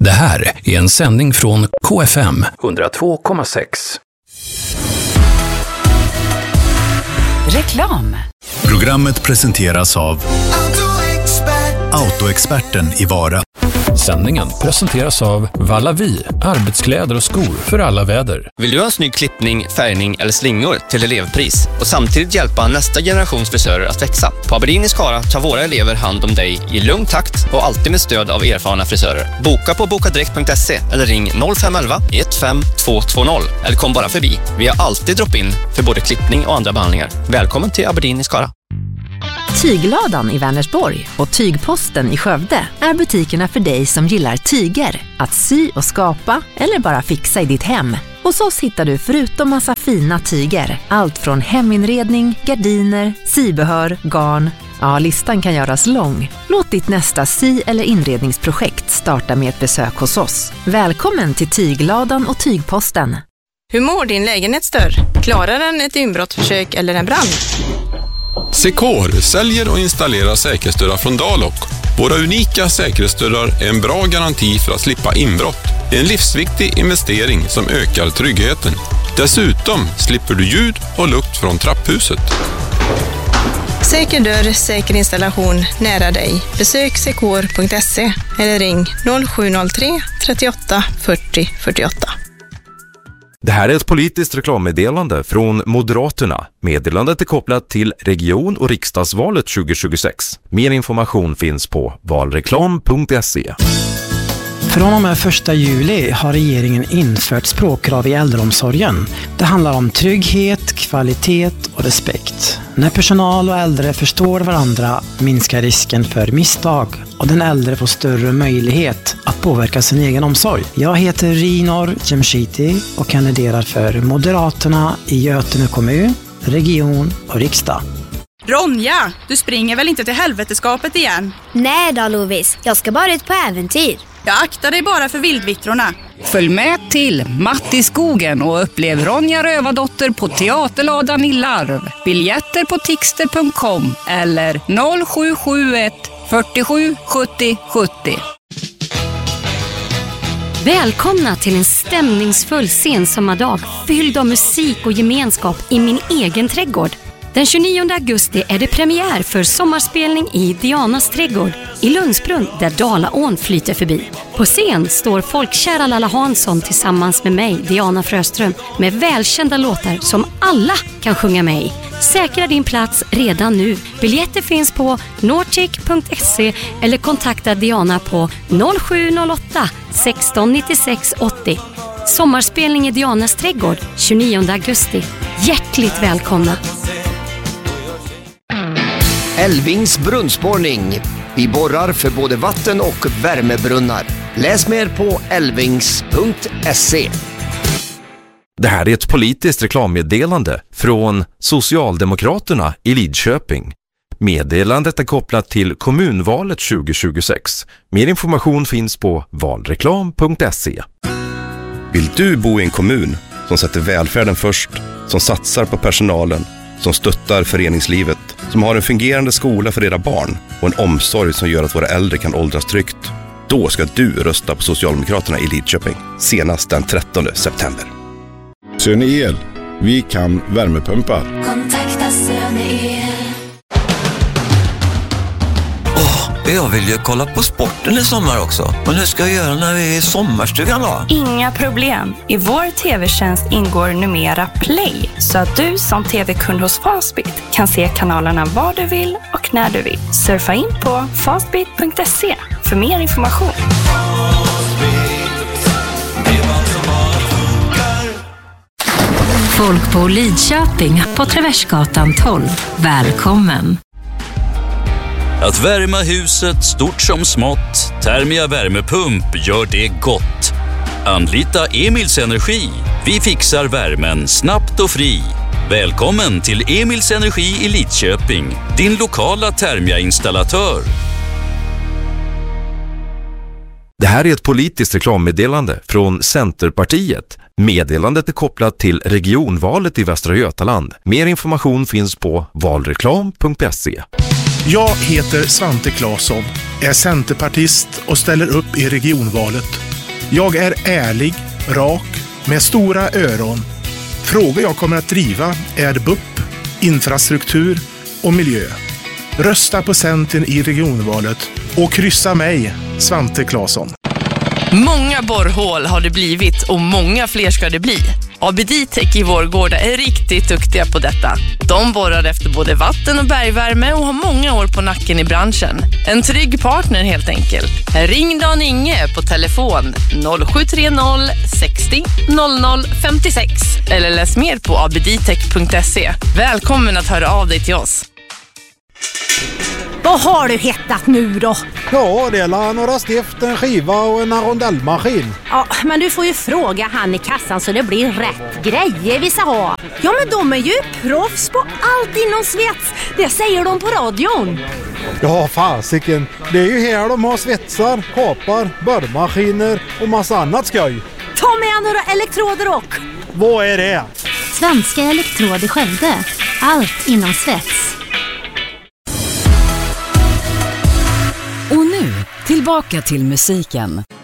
Det här är en sändning från KFM 102,6. Reklam. Programmet presenteras av Autoexperten i Vara. Sändningen presenteras av Vallavi, arbetskläder och skor för alla väder. Vill du ha en snygg klippning, färgning eller slingor till elevpris och samtidigt hjälpa nästa generations frisörer att växa? På Aberdeen i Skara tar våra elever hand om dig i lugn takt och alltid med stöd av erfarna frisörer. Boka på bokadirekt.se eller ring 0511 15220 eller kom bara förbi. Vi har alltid drop-in för både klippning och andra behandlingar. Välkommen till Aberdeen i Skara. Tygladan i Vänersborg och Tygposten i Skövde är butikerna för dig som gillar tyger, att sy och skapa eller bara fixa i ditt hem. Hos oss hittar du förutom massa fina tyger, allt från heminredning, gardiner, sybehör, garn. Ja, listan kan göras lång. Låt ditt nästa sy- eller inredningsprojekt starta med ett besök hos oss. Välkommen till Tygladan och Tygposten. Hur mår din lägenhetsdörr? Klarar den ett inbrottsförsök eller en brand? Secor säljer och installerar säkerhetsdörrar från Dalok. Våra unika säkerhetsdörrar är en bra garanti för att slippa inbrott. En livsviktig investering som ökar tryggheten. Dessutom slipper du ljud och lukt från trapphuset. Säker dörr, säker installation nära dig. Besök secor.se eller ring 0703 38 40 48. Det här är ett politiskt reklammeddelande från Moderaterna. Meddelandet är kopplat till region- och riksdagsvalet 2026. Mer information finns på valreklam.se. Från och med 1 juli har regeringen infört språkkrav i äldreomsorgen. Det handlar om trygghet, kvalitet och respekt. När personal och äldre förstår varandra minskar risken för misstag och den äldre får större möjlighet att påverka sin egen omsorg. Jag heter Rinor Jemshiti och kandiderar för Moderaterna i Götene kommun, region och riksdag. Ronja, du springer väl inte till helveteskapet igen? Nej då, Lovis. Jag ska bara ut på äventyr. Jag aktar dig bara för vildvittrorna. Följ med till Matt i skogen och upplev Ronja Rövardotter på Teaterladan i Larv. Biljetter på tixter.com eller 0771 47 70 70. Välkomna till en stämningsfull sensommardag fylld av musik och gemenskap i min egen trädgård. Den 29 augusti är det premiär för sommarspelning i Dianas trädgård i Lundsbrunn där Dalaån flyter förbi. På scen står folkkära Lalla Hansson tillsammans med mig, Diana Fröström, med välkända låtar som alla kan sjunga med i. Säkra din plats redan nu. Biljetter finns på nortic.se eller kontakta Diana på 0708 16 96 80. Sommarspelning i Dianas trädgård 29 augusti. Hjärtligt välkomna! Älvings brunnsborrning. Vi borrar för både vatten- och värmebrunnar. Läs mer på älvings.se. Det här är ett politiskt reklammeddelande från Socialdemokraterna i Lidköping. Meddelandet är kopplat till kommunvalet 2026. Mer information finns på valreklam.se. Vill du bo i en kommun som sätter välfärden först, som satsar på personalen, som stöttar föreningslivet, som har en fungerande skola för era barn och en omsorg som gör att våra äldre kan åldras tryggt? Då ska du rösta på Socialdemokraterna i Lidköping senast den 13 september. Söne-El. Vi kan värmepumpar. Kontakta Söne-El. Jag vill ju kolla på sporten i sommar också. Men hur ska jag göra när vi är i sommarstugan då? Inga problem. I vår tv-tjänst ingår numera Play. Så att du som tv-kund hos Fastbit kan se kanalerna var du vill och när du vill. Surfa in på fastbit.se för mer information. Folk på Lidköping på Traversgatan 12. Välkommen! Att värma huset stort som smått, Thermia värmepump gör det gott. Anlita Emils Energi. Vi fixar värmen snabbt och fri. Välkommen till Emils Energi i Lidköping, din lokala Thermia-installatör. Det här är ett politiskt reklammeddelande från Centerpartiet. Meddelandet är kopplat till regionvalet i Västra Götaland. Mer information finns på valreklam.se. Jag heter Svante Claesson, är centerpartist och ställer upp i regionvalet. Jag är ärlig, rak, med stora öron. Frågor jag kommer att driva är BUP, infrastruktur och miljö. Rösta på Centern i regionvalet och kryssa mig, Svante Claesson. Många borrhål har det blivit och många fler ska det bli. ABD-Tech i Vårgårda är riktigt duktiga på detta. De borrar efter både vatten- och bergvärme och har många år på nacken i branschen. En trygg partner helt enkelt. Ring Dan Inge på telefon 0730 60 00 56 eller läs mer på abdtech.se. Välkommen att höra av dig till oss. Vad har du hettat nu då? Ja, det är några stift, en skiva och en rondellmaskin. Ja, men du får ju fråga han i kassan så det blir rätt grejer vi ska ha. Ja, men de är ju proffs på allt inom svets. Det säger de på radion. Ja, fasiken. Det är ju här de har svetsar, kapar, borrmaskiner och massa annat skoj. Ta med några elektroder och... Vad är det? Svenska Elektroder Skövde. Allt inom svets. Och nu, tillbaka till musiken.